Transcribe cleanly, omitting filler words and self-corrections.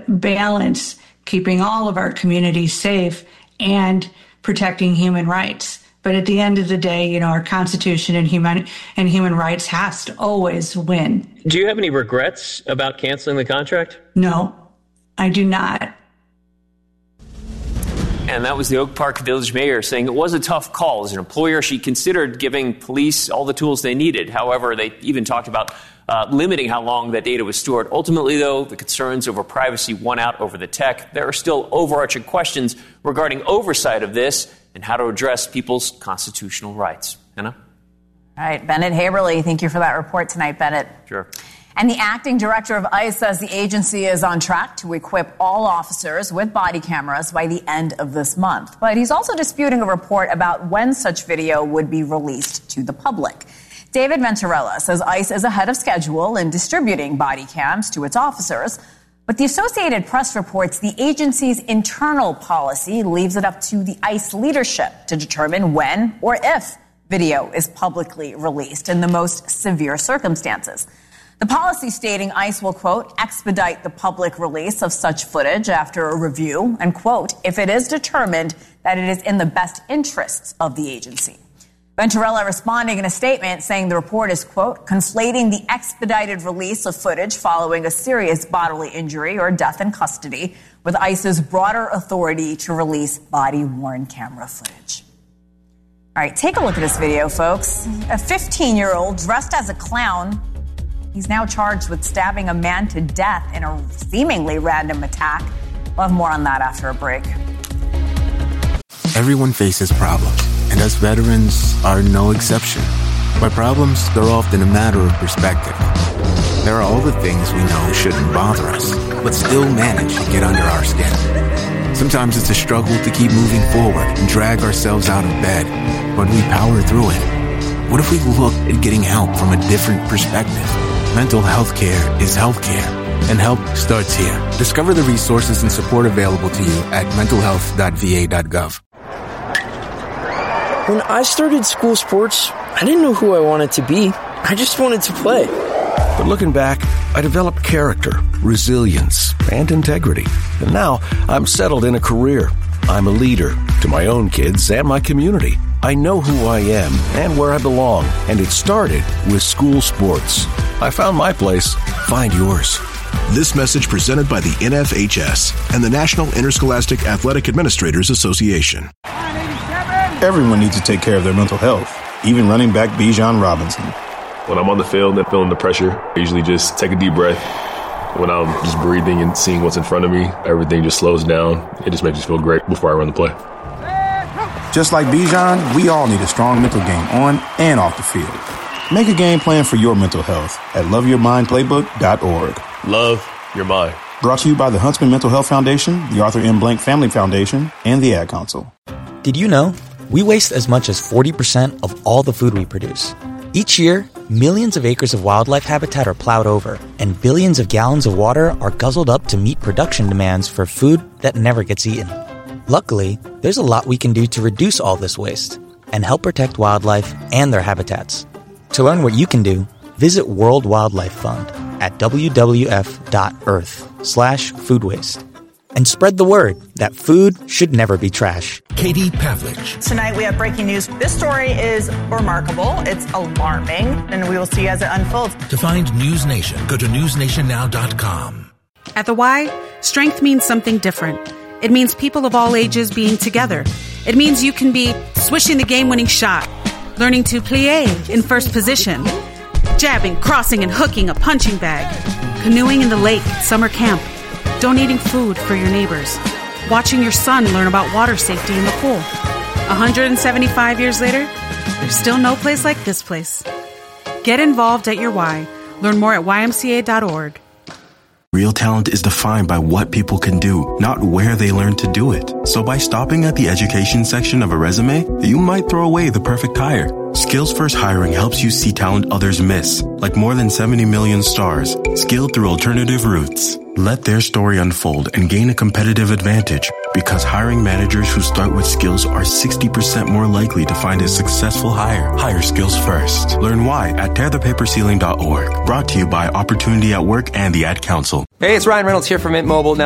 balance keeping all of our communities safe and protecting human rights. But at the end of the day, our Constitution and human rights has to always win. Do you have any regrets about canceling the contract? No, I do not. And that was the Oak Park Village mayor saying it was a tough call. As an employer, she considered giving police all the tools they needed. However, they even talked about limiting how long that data was stored. Ultimately, though, the concerns over privacy won out over the tech. There are still overarching questions regarding oversight of this and how to address people's constitutional rights. Anna? All right, Bennett Haberly, thank you for that report tonight, Bennett. Sure. And the acting director of ICE says the agency is on track to equip all officers with body cameras by the end of this month. But he's also disputing a report about when such video would be released to the public. David Venturella says ICE is ahead of schedule in distributing body cams to its officers. But the Associated Press reports the agency's internal policy leaves it up to the ICE leadership to determine when or if video is publicly released in the most severe circumstances. The policy stating ICE will, quote, expedite the public release of such footage after a review and, quote, if it is determined that it is in the best interests of the agency. Venturella responding in a statement saying the report is, quote, conflating the expedited release of footage following a serious bodily injury or death in custody with ICE's broader authority to release body-worn camera footage. All right, take a look at this video, folks. A 15-year-old dressed as a clown. He's now charged with stabbing a man to death in a seemingly random attack. We'll have more on that after a break. Everyone faces problems, and us veterans are no exception. By problems, they're often a matter of perspective. There are all the things we know shouldn't bother us, but still manage to get under our skin. Sometimes it's a struggle to keep moving forward and drag ourselves out of bed, but we power through it. What if we looked at getting help from a different perspective? Mental health care is healthcare, and help starts here. Discover the resources and support available to you at mentalhealth.va.gov. When I started school sports, I didn't know who I wanted to be. I just wanted to play. But looking back, I developed character, resilience, and integrity. And now I'm settled in a career. I'm a leader to my own kids and my community. I know who I am and where I belong, and it started with school sports. I found my place. Find yours. This message presented by the NFHS and the National Interscholastic Athletic Administrators Association. Everyone needs to take care of their mental health, even running back Bijan Robinson. When I'm on the field and feeling the pressure, I usually just take a deep breath. When I'm just breathing and seeing what's in front of me, everything just slows down. It just makes me feel great before I run the play. Just like Bijan, we all need a strong mental game on and off the field. Make a game plan for your mental health at loveyourmindplaybook.org. Love your mind. Brought to you by the Huntsman Mental Health Foundation, the Arthur M. Blank Family Foundation, and the Ad Council. Did you know we waste as much as 40% of all the food we produce? Each year, millions of acres of wildlife habitat are plowed over, and billions of gallons of water are guzzled up to meet production demands for food that never gets eaten. Luckily, there's a lot we can do to reduce all this waste and help protect wildlife and their habitats. To learn what you can do, visit World Wildlife Fund at wwf.earth/food waste. And spread the word that food should never be trash. Katie Pavlich. Tonight we have breaking news. This story is remarkable. It's alarming, and we will see as it unfolds. To find News Nation, go to newsnationnow.com. At the Y, strength means something different. It means people of all ages being together. It means you can be swishing the game-winning shot, learning to plie in first position, jabbing, crossing, and hooking a punching bag, canoeing in the lake at summer camp, donating food for your neighbors, watching your son learn about water safety in the pool. 175 years later, there's still no place like this place. Get involved at your Y. Learn more at ymca.org. Real talent is defined by what people can do, not where they learn to do it. So by stopping at the education section of a resume, you might throw away the perfect hire. Skills First Hiring helps you see talent others miss, like more than 70 million stars, skilled through alternative routes. Let their story unfold and gain a competitive advantage, because hiring managers who start with skills are 60% more likely to find a successful hire. Hire skills first. Learn why at tearthepaperceiling.org. Brought to you by Opportunity at Work and the Ad Council. Hey, it's Ryan Reynolds here from Mint Mobile. Now,